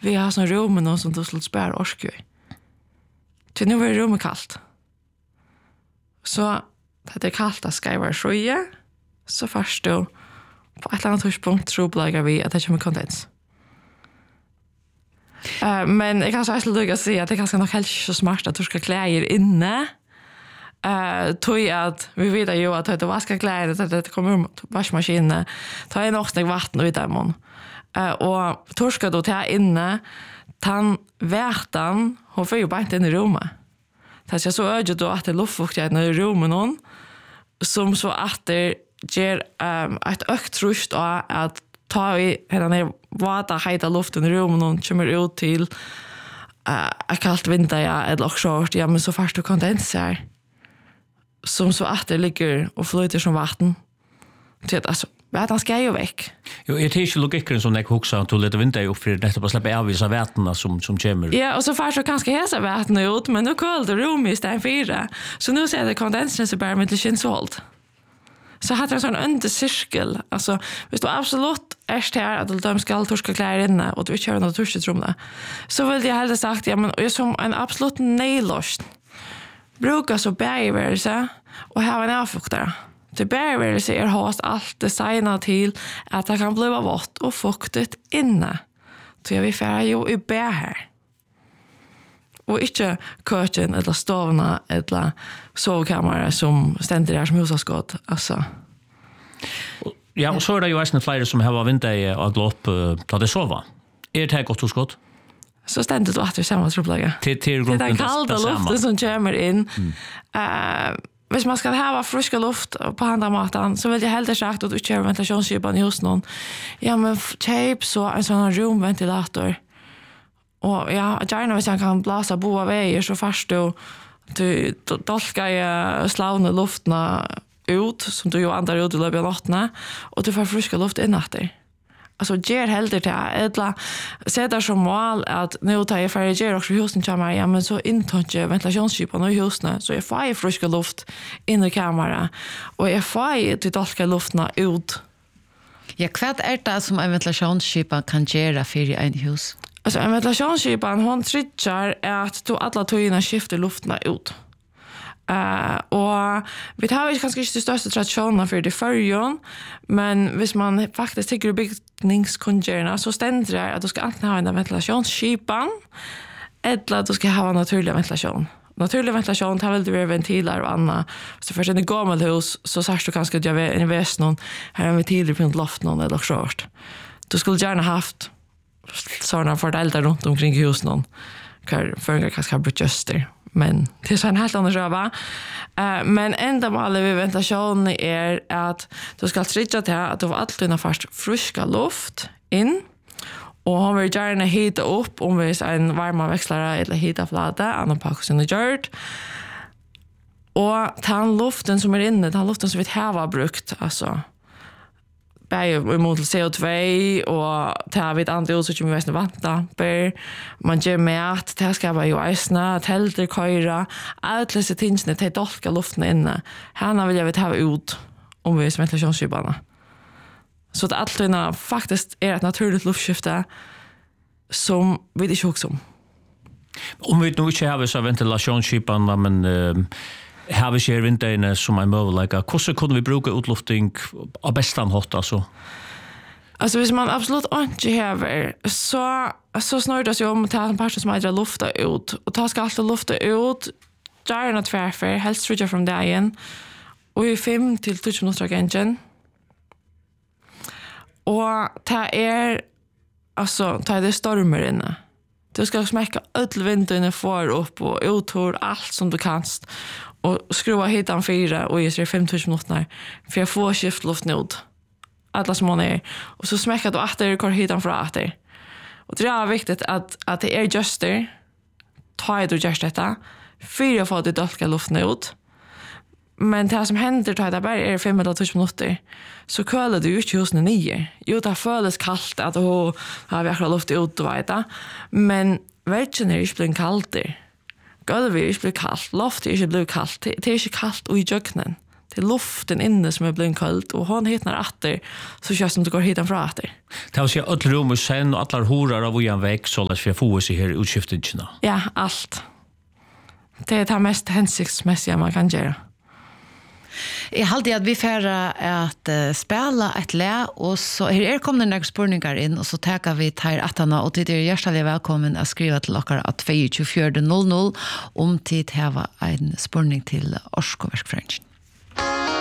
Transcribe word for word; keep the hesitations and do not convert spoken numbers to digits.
vi har sån rum med någon som du skulle spara orsk i. Till nu var det rummet kallt. Så det är kallt att ska vara sjöja, så först då på ett annat tidspunkt tror vi att det kommer kondens. Uh, men jag kan så här lugga säga att det kanske nog helt så smart att du ska kläder inne. Uh, tog att vi vet ju att det vaska kläder att det kommer ur vaskmaskinen. Ta en också vatten ut där mon. Uh, och torska då ta inne tan värtan hon får ju bara inte in i rummet. Det är så öde då att det luftfuktighet i rummet någon som så att det ger um, ett ökt trust av att ta i den här vata hejta luften i rummet någon kommer ut till uh, ett kallt vinter ja, eller short, ja men så fast du kondenser som så att det ligger och flyter som vatten. Så att alltså vatten ska ju väck. Jo, är det inte logiken som jag huxar till lite vinter upp för det bara släppa avvisa vattnen som som kommer. Ja, och så fast så kanske hesa vatten ut, men nu kallt rum i stan fyra. Så nu ser det kondensen så bara med lite kinsolt. Så hade en sån undercirkel. Alltså, hvis du absolut är här att de ska torska kläder inne och du kör något tursetsrum så vill jag hellre sagt, ja men jag som en absolut nejlost brukar så bergvärelse och ha en avfuktare. Till bergvärelse är hast allt designat till att det kan bli vått och fuktigt inne. Så jag vill färra ju i bär här. Och inte köken eller stovna eller sovkammare som ständer där som husaskott. Alltså. Ja, och så är det ju även flera som har vinter och glopp ta det sova. Är det här gott hos gott? Så ständigt att det samma tropläge. Till till det är kalda luften som kommer in. Mm. Uh, hvis man ska ha friska luft på handamaten så vill jag hellre sagt att du kör ventilationsskipan i hos någon. Ja, men tape så en sån rumventilator. Och ja, gärna hvis jag kan blåsa boa vägar så först då du dolkar jag slavna luftna ut som du ju andar ut i löpet av nattna och du får friska luft innatter. Alltså ger hellre till eller sätter som mål att nu tar jag för att ger också husen till mig, ja men så intar jag ventilationsskipan i husen så jag får friska luft in i kameran och jag får till dolka luftna ut. Ja, vad är det som en ventilationsskipan kan göra för en hus? Alltså en ventilationsskipan hon tryggar att du alla tøyene skifter luftna ut. Uh, och vi har ju kanske inte de största traditionerna för det förrjon, men hvis man faktiskt tycker byggningskongerna så ständer det att du ska antingen ha en ventilationsskipan eller att du ska ha en naturlig ventilation. Naturlig ventilation tar väl det ventiler och annat. Så för en gammal hus så särskilt du kanske att jag vet en väst någon här en ventiler på loft någon eller short. Du skulle gärna haft sådana fördelar runt omkring husen någon. Kar för kanske har brutjöster. Men det är så en helt annan röva. Uh, men enda målet vid ventilation är att du ska trygga till att du får alltid dina först friska luft in. Och hon vill gärna hita upp om vi är en varma växlare eller hita flata, annan packar sin gjort. Och den luften som är inne, den luften som vi har brukt, alltså bäger emot C O två och tar vi ett andra ut så kommer vi väsna vattendamper. Man gör mat, det ska vara ju äsna, tälter, köra. Allt dessa tingene till dolka luften inne. Här vill jag vi ta ut om vi är ventilationsskibarna. Så att allt dina faktiskt är ett naturligt luftskifte som vi inte också om. Om vi nu inte har så ventilationsskibarna, men uh, har vi ser vintern som en möjlighet. Hur kunde vi bruka utluftning av bästan hot alltså? Alltså hvis man absolut inte har så så snurrar det sig om att en person som har lufta ut och ta ska alltid lufta ut gärna tvärför helst tror jag från där igen och i fem till tio minuter igen. Och ta är alltså ta det stormar inne. Du ska smäcka öll vinden för upp och uthår allt som du kanst och skruva hitan fyra och ge sig fem tusen minuter för jag får skiftluft ut. Alla som man är. Och så smäcker du att det kör hitan från att det. Och det är viktigt att, att det är just det. Ta du just detta. För att få det dolka luften ut. Men det som händer tar det bara är fem eller tusen minuter. Så köler du ut just när nio. Jo, det føles kallt att du har verkligen luft ut och veta. Men vägen är inte blivit kallt. Gulvet är inte blivit kallt. Loftet är inte blivit kallt. Det är inte kallt i jöknen. Det är luften inne som är blind kallt och hon hittar åter så känns som det går hitan från åter. Det har sig alla rum och sen och alla horar av en väg så att vi får sig här utskiftningarna. Ja, allt. Det är det mest hänsiktsmässiga man kan göra. Jag hade att vi färra att uh, spela ett lä och så här är kommer några spurningar in och så tackar vi till attarna och till er hjärtligt välkommen att skriva till oss att två fyra noll noll om tid här var en spurning till Orskoverkfränchen.